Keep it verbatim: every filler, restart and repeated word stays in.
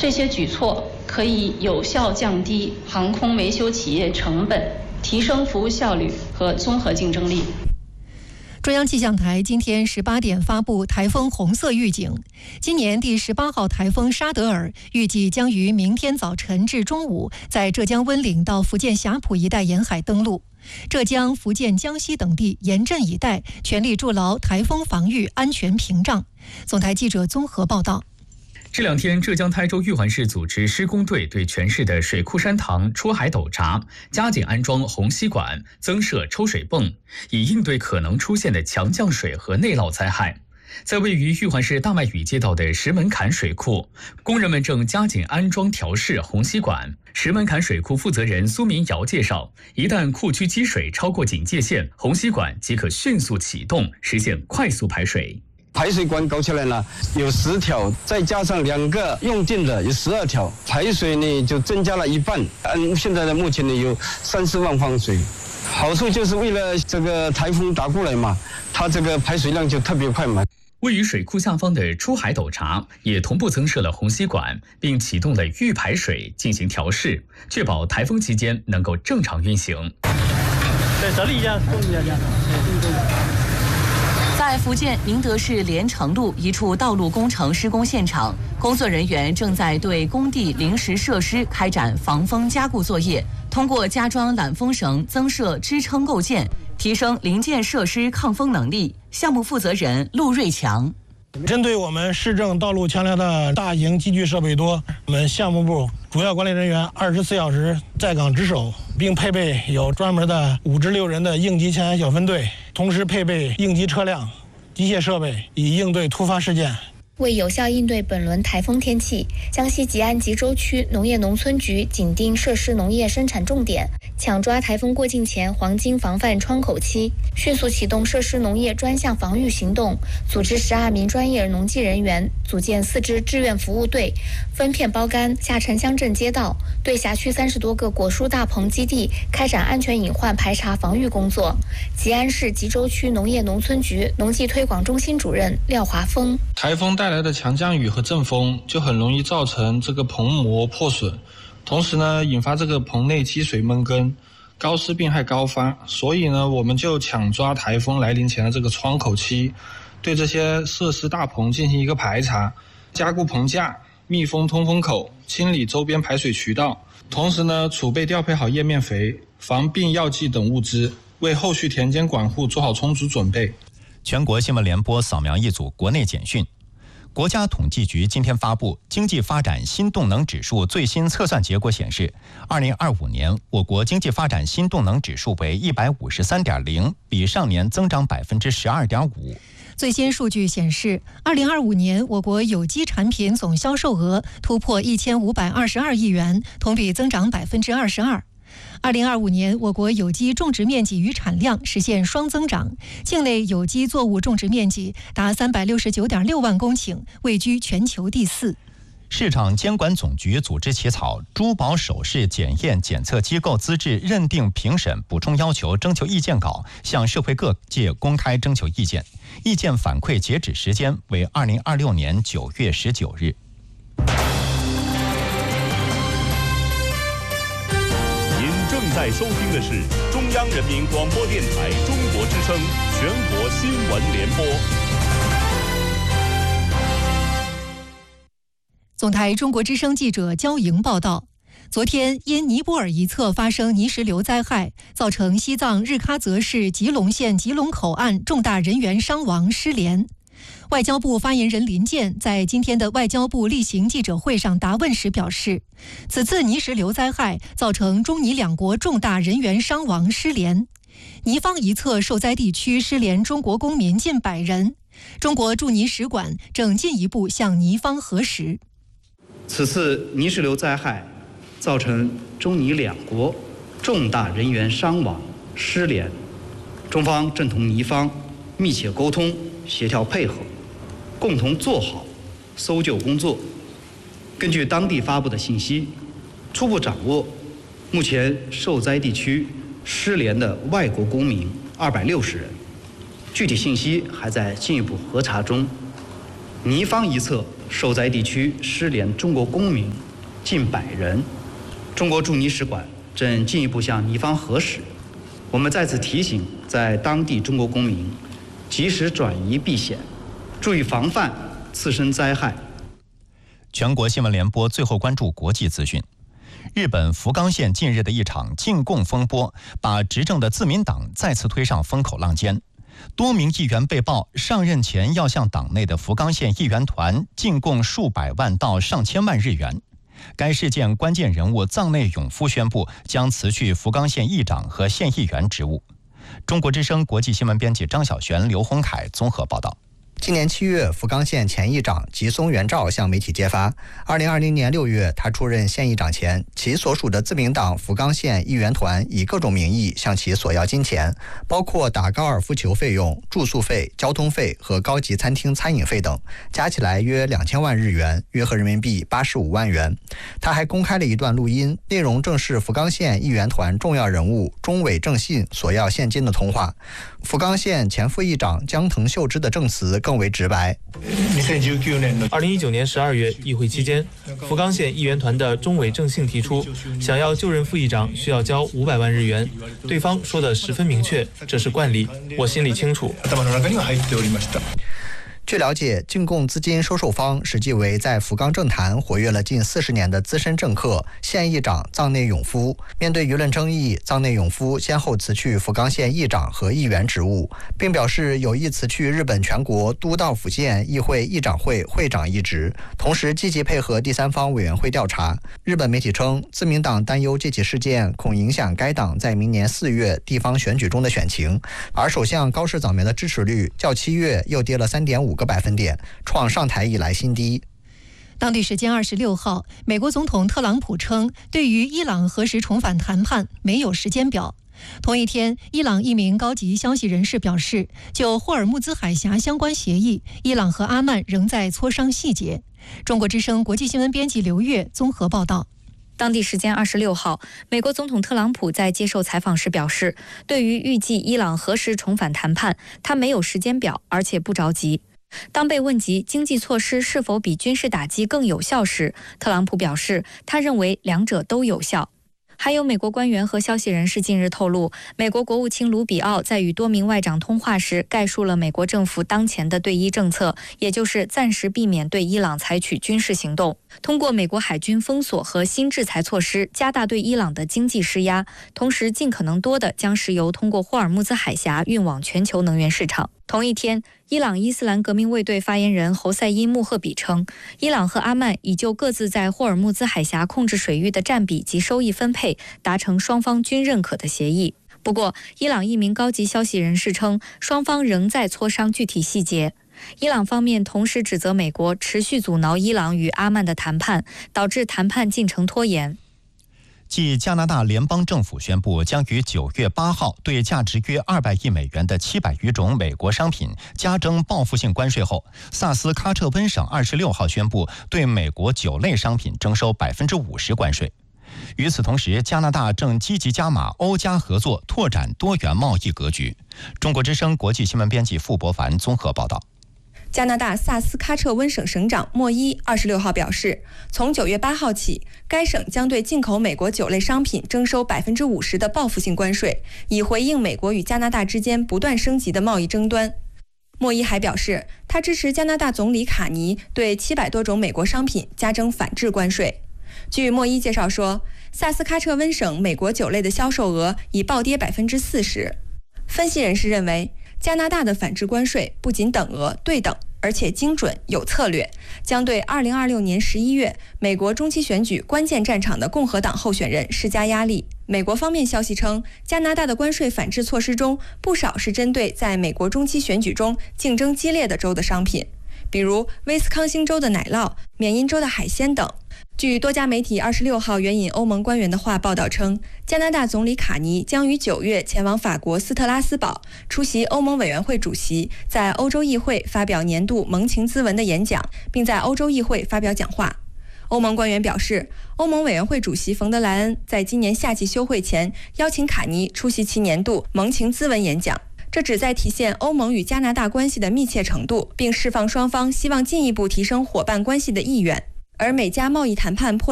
这些举措可以有效降低航空维修企业成本，提升服务效率和综合竞争力。 中央气象台今天十八点发布台风红色预警，今年第十八号台风沙德尔预计将于明天早晨至中午在浙江温岭到福建霞浦一带沿海登陆。浙江、福建、江西等地严阵以待，全力筑牢台风防御安全屏障。总台记者综合报道。 这两天，浙江台州玉环市组织施工队对全市的水库山塘出海陡闸，加紧安装虹吸管，增设抽水泵，以应对可能出现的强降水和内涝灾害。在位于玉环市大麦屿街道的石门坎水库，工人们正加紧安装调试虹吸管。石门坎水库负责人苏明尧介绍，一旦库区积水超过警戒线，虹吸管即可迅速启动，实现快速排水。 排水管搞起来了，有十条，再加上两个用尽的有十二条，排水呢就增加了一半。按现在的目前呢有三四万方水，好处就是为了这个台风打过来嘛，它这个排水量就特别快嘛。 位于水库下方的出海陡闸也同步增设了虹吸管，并启动了预排水进行调试，确保台风期间能够正常运行。 对，整理一下，动一下，这样。 在福建宁德市连城路一处道路工程施工现场，工作人员正在对工地临时设施开展防风加固作业，通过加装缆风绳、增设支撑构件，提升零件设施抗风能力。项目负责人陆瑞强。 针对我们市政道路桥梁的大型机具设备多，我们项目部主要管理人员二十四小时在岗值守，并配备有专门的五至六人的应急抢险小分队，同时配备应急车辆、机械设备，以应对突发事件。 为有效应对本轮台风天气，江西吉安吉州区农业农村局紧盯涉事农业生产重点，抢抓台风过境前黄金防范窗口期，迅速启动涉事农业专项防御行动，组织十二名专业农技人员，组建四支志愿服务队，分片包干下沉乡镇街道，对辖区三十多个果蔬大棚基地开展安全隐患排查防御工作。吉安市吉州区农业农村局农技推广中心主任廖华峰： 台风带来的强降雨和阵风就很容易造成这个棚膜破损，同时呢引发这个棚内积水闷根，高湿病害高发。所以呢我们就抢抓台风来临前的这个窗口期，对这些设施大棚进行一个排查，加固棚架，密封通风口，清理周边排水渠道，同时呢储备调配好叶面肥、防病药剂等物资，为后续田间管护做好充足准备。 全国新闻联播扫描一组国内简讯。国家统计局今天发布经济发展新动能指数最新测算结果显示，二零二五年我国经济发展新动能指数为一百五十三点零，比上年增长百分之十二点五。 最新数据显示，二零二五年我国有机产品总销售额突破一千五百二十二亿元，同比增长百分之二十二。二零二五年，我国有机种植面积与产量实现双增长，境内有机作物种植面积达三百六十九点六万公顷，位居全球第四。 市场监管总局组织起草《珠宝首饰检验检测机构资质认定评审补充要求》征求意见稿，向社会各界公开征求意见。意见反馈截止时间为二零二六年九月十九日。 正在收听的是中央人民广播电台中国之声全国新闻联播。 总台中国之声记者焦莹报道，昨天因尼泊尔一侧发生泥石流灾害，造成西藏日喀则市吉隆县吉隆口岸重大人员伤亡失联。外交部发言人林健在今天的外交部例行记者会上答问时表示，此次泥石流灾害造成中尼两国重大人员伤亡失联，尼方一侧受灾地区失联中国公民近百人，中国驻尼使馆正进一步向尼方核实。 此次泥石流灾害造成中尼两国重大人员伤亡失联，中方正同尼方密切沟通协调配合，共同做好搜救工作。根据当地发布的信息，初步掌握目前受灾地区失联的外国公民二百六十人，具体信息还在进一步核查中。尼方一侧受灾地区失联中国公民近百人，中国驻尼使馆正进一步向尼方核实。我们再次提醒在当地中国公民及时转移避险，注意防范次生灾害。 全国新闻联播最后关注国际资讯。日本福冈县近日的一场禁供风波，把执政的自民党再次推上风口浪尖。多名议员被曝上任前要向党内的福冈县议员团进贡数百万到上千万日元。该事件关键人物藏内永夫宣布将辞去福冈县议长和县议员职务。中国之声国际新闻编辑张晓璇、刘洪凯综合报道。 今年七月，福冈县前议长吉松元照向媒体揭发，二零二零年六月，他出任县议长前，其所属的自民党福冈县议员团以各种名义向其索要金钱，包括打高尔夫球费用、住宿费、交通费和高级餐厅餐饮费等，加起来约两千万日元，约合人民币八十五万元。他还公开了一段录音，内容正是福冈县议员团重要人物中尾正信索要现金的通话。福冈县前副议长江藤秀之的证词更为直白。 二零一九年十二月，议会期间，福冈县议员团的中尾正信提出，想要就任副议长需要交五百万日元，对方说的十分明确，这是惯例，我心里清楚。 据了解，进贡资金收受方实际为在福冈政坛活跃了近四十年的资深政客县议长藏内永夫。面对舆论争议，藏内永夫先后辞去福冈县议长和议员职务，并表示有意辞去日本全国都道府县议会议长会会长一职，同时积极配合第三方委员会调查。日本媒体称，自民党担忧这起事件恐影响该党在明年四月地方选举中的选情，而首相高市早苗的支持率较七月又跌了 三点五个百分点，创上台以来新低。 当地时间二十六号，美国总统特朗普称，对于伊朗何时重返谈判没有时间表。同一天，伊朗一名高级消息人士表示，就霍尔木兹海峡相关协议，伊朗和阿曼仍在磋商细节。中国之声国际新闻编辑刘月综合报道。 当地时间二十六号，美国总统特朗普在接受采访时表示，对于预计伊朗何时重返谈判，他没有时间表，而且不着急。当被问及经济措施是否比军事打击更有效时，特朗普表示，他认为两者都有效。还有美国官员和消息人士近日透露，美国国务卿卢比奥在与多名外长通话时概述了美国政府当前的对伊政策，也就是暂时避免对伊朗采取军事行动，通过美国海军封锁和新制裁措施加大对伊朗的经济施压，同时尽可能多的将石油通过霍尔木兹海峡运往全球能源市场。同一天，伊朗伊斯兰革命卫队发言人侯赛因·穆赫比称，伊朗和阿曼已就各自在霍尔木兹海峡控制水域的占比及收益分配达成双方均认可的协议。不过，伊朗一名高级消息人士称，双方仍在磋商具体细节。伊朗方面同时指责美国持续阻挠伊朗与阿曼的谈判，导致谈判进程拖延。 继加拿大联邦政府宣布将于九月八号对价值约二百亿美元的七百余种美国商品加征报复性关税后，萨斯喀彻温省二十六号宣布对美国酒类商品征收百分之五十关税。与此同时，加拿大正积极加码欧加合作，拓展多元贸易格局。中国之声国际新闻编辑傅博凡综合报道。 加拿大萨斯喀彻温省省长莫伊二十六号表示，从九月八号起，该省将对进口美国酒类商品征收百分之五十的报复性关税，以回应美国与加拿大之间不断升级的贸易争端。莫伊还表示，他支持加拿大总理卡尼对七百多种美国商品加征反制关税。据莫伊介绍说，萨斯喀彻温省美国酒类的销售额已暴跌百分之四十。分析人士认为，加拿大的反制关税不仅等额对等，而且精准有策略，将对二零二六年十一月美国中期选举关键战场的共和党候选人施加压力。美国方面消息称，加拿大的关税反制措施中不少是针对在美国中期选举中竞争激烈的州的商品，比如威斯康星州的奶酪、缅因州的海鲜等。据多家媒体二十六号援引欧盟官员的话报道称，加拿大总理卡尼将于九月前往法国斯特拉斯堡出席欧盟委员会主席在欧洲议会发表年度盟情咨文的演讲，并在欧洲议会发表讲话。欧盟官员表示，欧盟委员会主席冯德莱恩在今年夏季休会前邀请卡尼出席其年度盟情咨文演讲。 这旨在体现欧盟与加拿大关系的密切程度，并释放双方希望进一步提升伙伴关系的意愿。而美加贸易谈判破